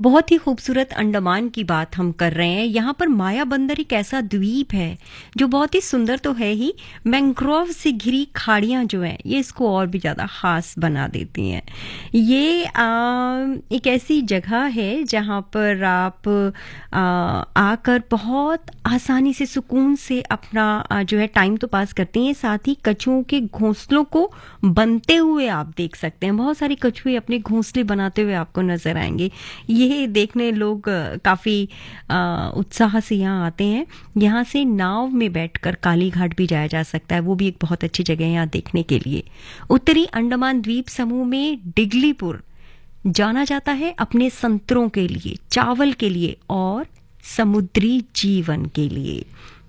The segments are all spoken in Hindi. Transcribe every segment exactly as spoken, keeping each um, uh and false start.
बहुत ही खूबसूरत अंडमान की बात हम कर रहे हैं। यहाँ पर माया बंदर एक ऐसा द्वीप है जो बहुत ही सुंदर तो है ही, मैंग्रोव से घिरी खाड़ियाँ जो हैं ये इसको और भी ज़्यादा ख़ास बना देती हैं। ये आ, एक ऐसी जगह है जहाँ पर आप आ, आकर बहुत आसानी से सुकून से अपना आ, जो है टाइम तो पास करते हैं, साथ ही कछुओं के घोंसलों को बनते हुए आप देख सकते हैं। बहुत सारे कछुए अपने घोंसले बनाते हुए आपको नजर आएंगे। ये देखने लोग काफ़ी उत्साह से यहाँ आते हैं। यहाँ से नाव में बैठकर काली घाट भी जाया जा सकता है, वो भी एक बहुत अच्छी जगह है यहाँ देखने के लिए। उत्तरी अंडमान द्वीप समूह में डिगलीपुर जाना जाता है अपने संतरों के लिए, चावल के लिए और समुद्री जीवन के लिए।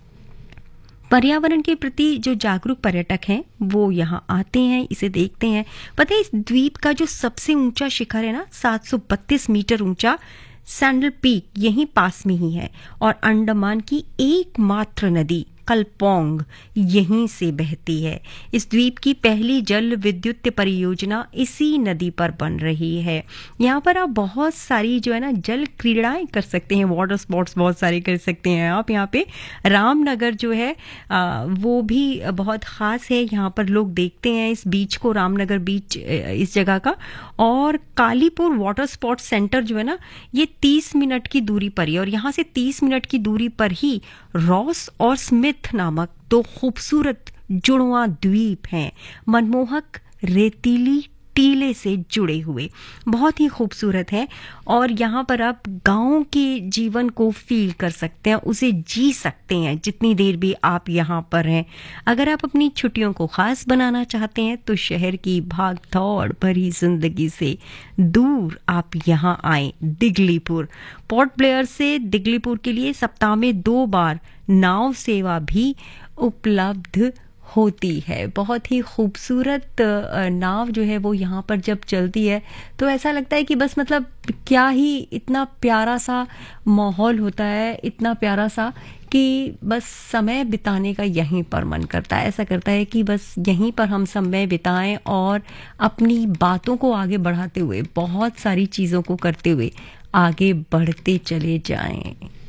पर्यावरण के प्रति जो जागरूक पर्यटक हैं वो यहाँ आते हैं, इसे देखते हैं। पता है इस द्वीप का जो सबसे ऊंचा शिखर है ना, सात सौ बत्तीस मीटर ऊंचा सैंडल पीक यहीं पास में ही है, और अंडमान की एकमात्र नदी कलपोंग यहीं से बहती है। इस द्वीप की पहली जल विद्युत परियोजना इसी नदी पर बन रही है। यहाँ पर आप बहुत सारी जो है ना जल क्रीड़ाएं कर सकते हैं, वाटर स्पोर्ट्स बहुत सारे कर सकते हैं आप। यहाँ पे रामनगर जो है आ, वो भी बहुत ख़ास है। यहाँ पर लोग देखते हैं इस बीच को, रामनगर बीच इस जगह का। और कालीपुर वाटर स्पोर्ट्स सेंटर जो है ना ये तीस मिनट की दूरी पर ही, और यहाँ से तीस मिनट की दूरी पर ही रॉस और स्मिथ नामक दो खूबसूरत जुड़वा द्वीप हैं, मनमोहक रेतीली टीले से जुड़े हुए, बहुत ही खूबसूरत है। और यहाँ पर आप गांव के जीवन को फील कर सकते हैं, उसे जी सकते हैं जितनी देर भी आप यहाँ पर हैं। अगर आप अपनी छुट्टियों को खास बनाना चाहते हैं तो शहर की भाग दौड़ भरी जिंदगी से दूर आप यहाँ आए। दिगलीपुर पोर्ट ब्लेयर से दिगलीपुर के लिए सप्ताह में दो बार नाव सेवा भी उपलब्ध होती है। बहुत ही खूबसूरत नाव जो है वो यहाँ पर जब चलती है तो ऐसा लगता है कि बस मतलब क्या ही इतना प्यारा सा माहौल होता है, इतना प्यारा सा कि बस समय बिताने का यहीं पर मन करता है। ऐसा करता है कि बस यहीं पर हम समय बिताएं और अपनी बातों को आगे बढ़ाते हुए, बहुत सारी चीज़ों को करते हुए आगे बढ़ते चले जाएं।